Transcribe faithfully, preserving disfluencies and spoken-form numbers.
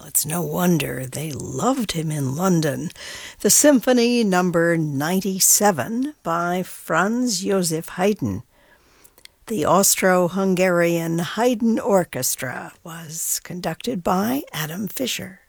it's no wonder they loved him in London. The Symphony Number ninety-seven by Franz Joseph Haydn. The Austro-Hungarian Haydn Orchestra was conducted by Adam Fischer.